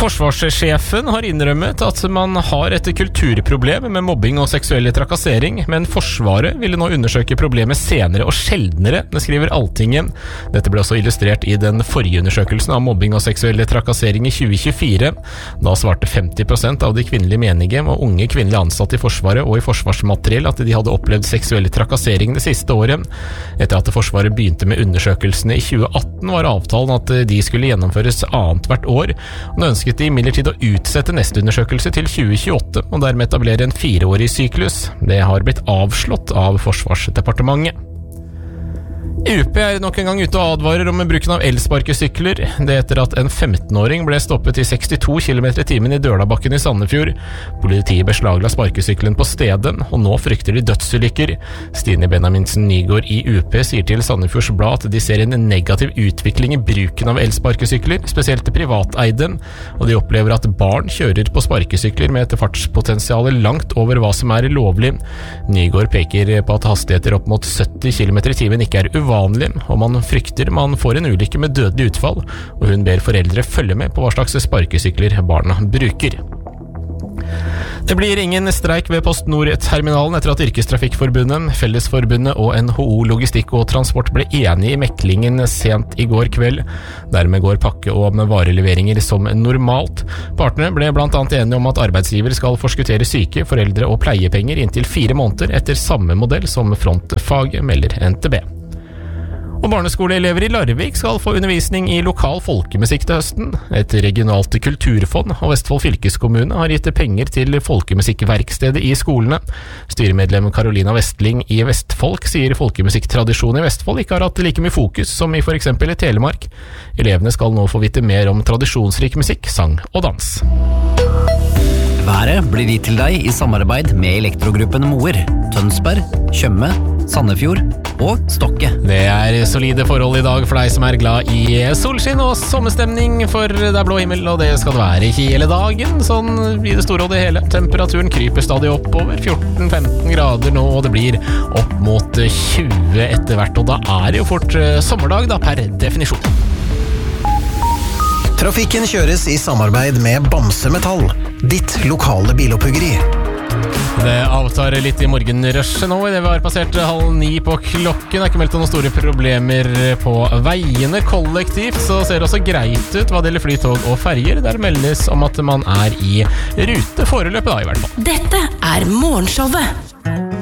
Forsvarssjefen har innrømmet at man har et kulturproblem med mobbing og seksuell trakassering, men Forsvaret ville nå undersøke problemet senere og sjeldnere, det skriver Altingen. Dette ble også illustrert i den forrige undersøkelsen av mobbing og seksuell trakassering i 2024. Da svarte 50% av de kvinnelige menige og unge kvinnelige ansatte i Forsvaret og i forsvarsmateriell at de hadde opplevd seksuell trakassering det siste året. Etter at Forsvaret begynte med undersøkelsene i 2018 var avtalen at de skulle gjennomføres annet hvert år. Nå ønsket de imidlertid å utsette neste undersøkelse til 2028 og dermed etablere en 4-årig syklus. Det har blitt avslått av Forsvarsdepartementet. UP er nok en gang ute og advarer om bruken av elsparkesykler. Det etter at en 15-åring ble stoppet i 62 km/t i Dølabakken i Sandefjord. Politiet beslagla sparkesykkelen på stedet, og nå frykter de dødsulykker. Stine Benjaminsen Nygård i UP sier til Sandefjords Blad at de ser en negativ utvikling i bruken av elsparkesykler, spesielt privateide, og de opplever at barn kjører på sparkesykler med et fartspotensial langt over hva som er lovlig. Nygård peker på at hastigheter opp mot 70 km/t ikke er uvanlig, og man frykter man får en ulykke med dødelig utfall, og hun ber foreldre følge med på hva slags sparkesykler barna bruker. Det blir ingen streik ved PostNord-terminalen etter at Yrkestrafikkforbundet, Fellesforbundet og NHO Logistikk og Transport ble enige i meklingen sent i går kveld. Dermed går pakke- og vareleveringer som normalt. Partene ble blant annet enige om at arbeidsgiver skal forskuttere syke, foreldre og pleiepenger inntil 4 måneder etter samme modell som frontfaget, melder NTB. Og barneskoleelever i Larvik skal få undervisning i lokal folkemusikk til høsten. Et regionalt kulturfond og Vestfold fylkeskommune har gitt penger til folkemusikkverkstedet i skolene. Styremedlem Karolina Vestling i Vestfolk sier folkemusikktradisjonen i Vestfold ikke har hatt like mye fokus som i for eksempel i Telemark. Elevene skal nå få vite mer om tradisjonsrik musikk, sang og dans. Været blir gitt til deg i samarbeid med elektrogruppen Moer, Tønsberg, Tjøme, Sandefjord og Stokke. Det er solide forhold i dag for deg som er glad i solskinn og sommerstemning, for det er blå himmel, og det skal det være hele dagen, sånn i det store og det hele. Temperaturen kryper stadig oppover, 14-15 grader nå, og det blir opp mot 20 etter hvert, og da er det jo fort sommerdag da, per definisjon. Trafikken kjøres i samarbeid med Bamse Metall, ditt lokale biloppuggeri. Det avtar litt i morgenrushet nå, det var passert 8:30 på klokken. Det er ikke meldt noen store problemer på veiene. Kollektivt så ser det også greit ut hva det gjelder flytog og ferger. Der meldes om at man er i rute foreløpet da i hvert fall. Dette er Morgenshowet.